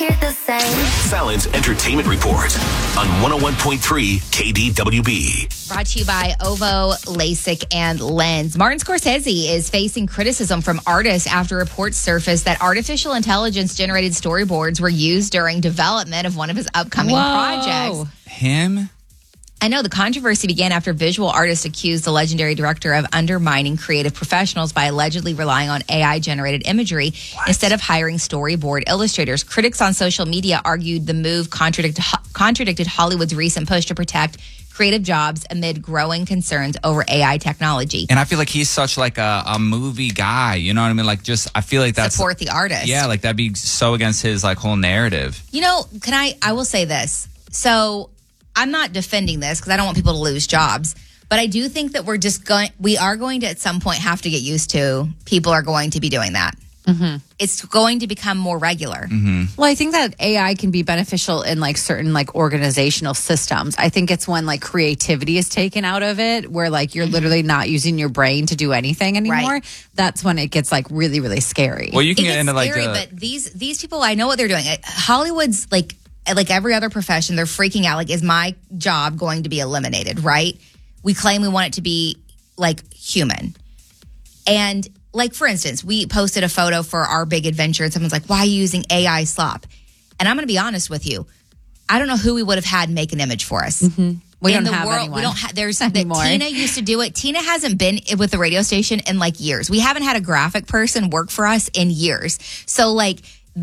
hear the same. Fallon's Entertainment Report on 101.3 KDWB. Brought to you by OVO, LASIK, and Lens. Martin Scorsese is facing criticism from artists after reports surfaced that artificial intelligence-generated storyboards were used during development of one of his upcoming projects. Him? I know the controversy began after visual artists accused the legendary director of undermining creative professionals by allegedly relying on AI-generated imagery instead of hiring storyboard illustrators. Critics on social media argued the move contradicted Hollywood's recent push to protect creative jobs amid growing concerns over AI technology. And I feel like he's such like a movie guy, you know what I mean? Like just, I feel like that's... Support the artist. Yeah, like that'd be so against his like whole narrative. You know, I will say this. So I'm not defending this because I don't want people to lose jobs, but I do think that we are going to at some point have to get used to people are going to be doing that. Mm-hmm. It's going to become more regular. Mm-hmm. Well, I think that AI can be beneficial in like certain like organizational systems. I think it's when like creativity is taken out of it, where like you're literally not using your brain to do anything anymore. Right. That's when it gets like really, really scary. Well, you can get into scary, like but these people, I know what they're doing. Hollywood's like every other profession, they're freaking out. Like, is my job going to be eliminated, right? We claim we want it to be, like, human. And, like, for instance, we posted a photo for our big adventure, and someone's like, why are you using AI slop? And I'm going to be honest with you. I don't know who we would have had make an image for us. Mm-hmm. We don't have anyone. We don't have, there's anymore. Tina used to do it. Tina hasn't been with the radio station in, like, years. We haven't had a graphic person work for us in years. So, like,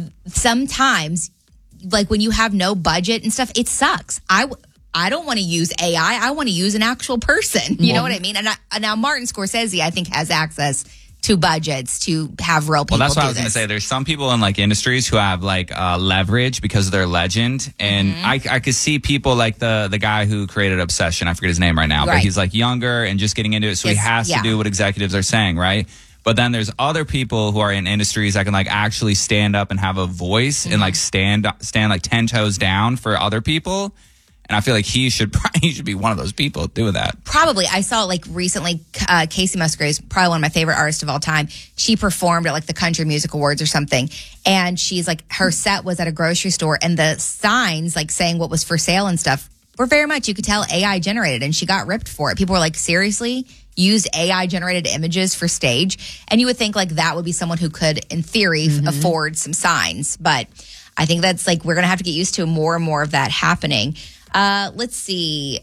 sometimes... like when you have no budget and stuff, it sucks. I don't want to use AI. I want to use an actual person. You know what I mean? And now Martin Scorsese, I think, has access to budgets to have real people. Well, that's what do I was going to this. say. There's some people in like industries who have like leverage because of their legend. And I could see people like the guy who created Obsession. I forget his name right now, but he's like younger and just getting into it. So he has to do what executives are saying, right? But then there's other people who are in industries that can like actually stand up and have a voice and like stand like 10 toes down for other people. And I feel like he should be one of those people doing that. Probably. I saw like recently, Casey Musgraves, probably one of my favorite artists of all time. She performed at like the Country Music Awards or something. And she's like, her set was at a grocery store and the signs like saying what was for sale and stuff were very much, you could tell, AI generated, and she got ripped for it. People were like, seriously? Use AI generated images for stage? And you would think like that would be someone who could, in theory, afford some signs. But I think that's like, we're going to have to get used to more and more of that happening. Let's see.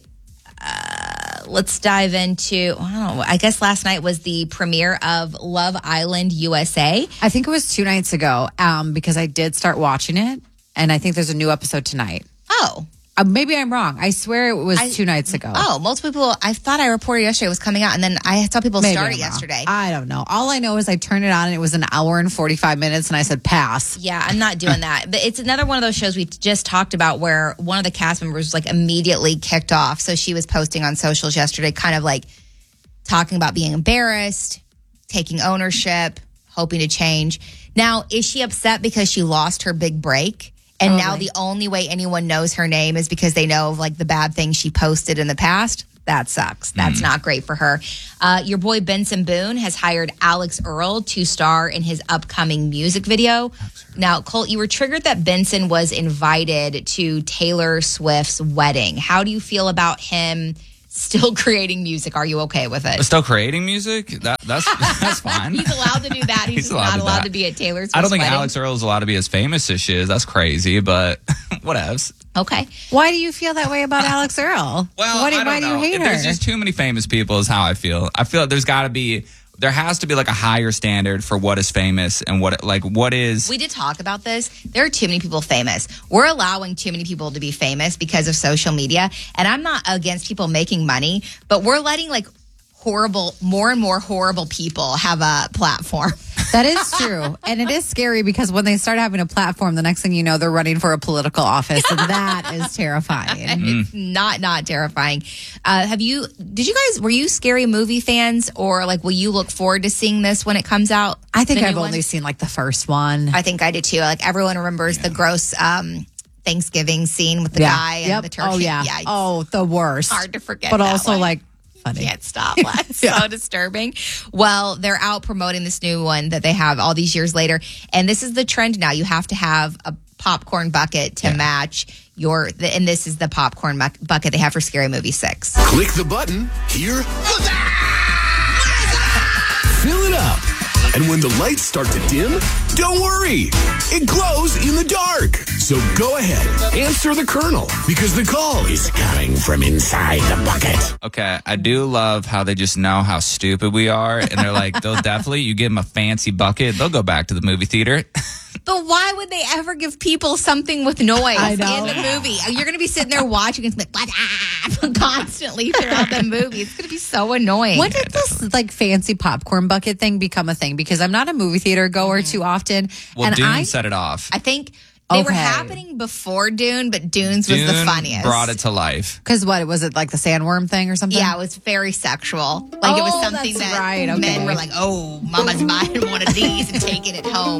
Let's dive into, I don't know, I guess last night was the premiere of Love Island USA. I think it was 2 nights ago because I did start watching it, and I think there's a new episode tonight. Oh. Maybe I'm wrong. I swear it was 2 nights ago. Oh, multiple people. I thought I reported yesterday it was coming out, and then I saw people start it yesterday. I don't know. All I know is I turned it on, and it was an hour and 45 minutes, and I said, pass. Yeah, I'm not doing that. But it's another one of those shows we just talked about where one of the cast members was like immediately kicked off. So she was posting on socials yesterday, kind of like talking about being embarrassed, taking ownership, hoping to change. Now, is she upset because she lost her big break? And now the only way anyone knows her name is because they know of like the bad things she posted in the past. That sucks. That's not great for her. Your boy Benson Boone has hired Alex Earl to star in his upcoming music video. Now, Colt, you were triggered that Benson was invited to Taylor Swift's wedding. How do you feel about him still creating music? Are you okay with it? Still creating music? That's fine. He's allowed to do that. He's not allowed to be at Taylor Swift's I don't think wedding. Alex Earl is allowed to be as famous as she is. That's crazy, but whatevs. Okay. Why do you feel that way about Alex Earl? Well, why I don't do you know. hate her? There's just too many famous people is how I feel. I feel like there has to be like a higher standard for what is famous and what is. We did talk about this. There are too many people famous. We're allowing too many people to be famous because of social media. And I'm not against people making money, but we're letting like more and more horrible people have a platform. That is true. And it is scary because when they start having a platform, the next thing you know, they're running for a political office. And that is terrifying. It's not terrifying. Were you Scary Movie fans, or like, will you look forward to seeing this when it comes out? I think I've only seen like the first one. I think I did too. Like everyone remembers the gross Thanksgiving scene with the guy and the turkey. Oh, yeah. Oh, the worst. Hard to forget. But that also one. like funny. Can't stop. That's so disturbing. Well, they're out promoting this new one that they have all these years later. And this is the trend now. You have to have popcorn bucket to match and this is the popcorn bucket they have for Scary Movie 6. Click the button here. Fill it up. And when the lights start to dim, don't worry. It glows in the dark. So go ahead, answer the Colonel, because the call is coming from inside the bucket. Okay, I do love how they just know how stupid we are. And they're like, they'll definitely, you give them a fancy bucket, they'll go back to the movie theater. But why would they ever give people something with noise in the movie? You're going to be sitting there watching and like, constantly throughout the movie. It's going to be so annoying. When did this like fancy popcorn bucket thing become a thing? Because I'm not a movie theater goer too often. Well, and Dune set it off. I think they were happening before Dune, but Dune's was the funniest. Brought it to life. Because was it like the sandworm thing or something? Yeah, it was very sexual. Like it was something that men were like, oh, mama's buying one of these and taking it home.